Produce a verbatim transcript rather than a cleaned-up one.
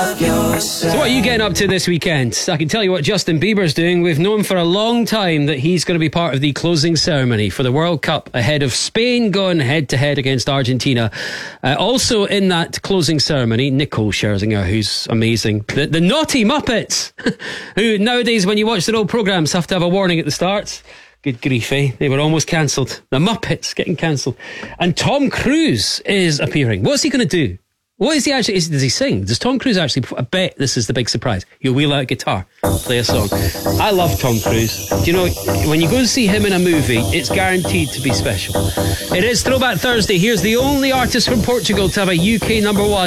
of yourself. So what are you getting up to this weekend? I can tell you what Justin Bieber's doing. We've known for a long time that he's going to be part of the closing ceremony for the World Cup ahead of Spain going head to head against Argentina. Uh, also in that closing ceremony, Nicole Scherzinger, who's amazing. The, the Naughty Muppets, who nowadays when you watch their old programmes have to have a warning at the start. Good grief, eh? They were almost cancelled. The Muppets getting cancelled. And Tom Cruise is appearing. What's he going to do? What is he actually, is, does he sing? Does Tom Cruise actually, I bet this is the big surprise, he'll wheel out a guitar, play a song. I love Tom Cruise. Do you know, when you go and see him in a movie, it's guaranteed to be special. It is Throwback Thursday. Here's the only artist from Portugal to have a U K number one.